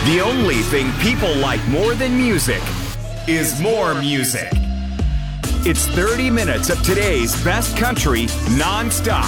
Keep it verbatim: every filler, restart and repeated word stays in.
The only thing people like more than music is more music. It's thirty minutes of today's best country nonstop.